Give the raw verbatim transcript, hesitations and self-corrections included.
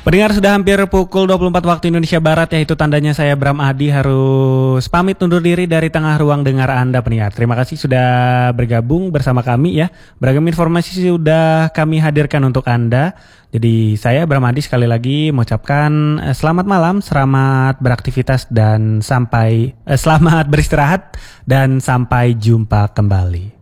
Pendengar, sudah hampir pukul dua puluh empat waktu Indonesia Barat ya, itu tandanya saya Bram Adi harus pamit undur diri dari tengah ruang dengar Anda pendengar. Terima kasih sudah bergabung bersama kami ya. Beragam informasi sudah kami hadirkan untuk Anda. Jadi saya Bram Adi sekali lagi mengucapkan eh, selamat malam, selamat beraktivitas dan sampai eh, selamat beristirahat dan sampai jumpa kembali.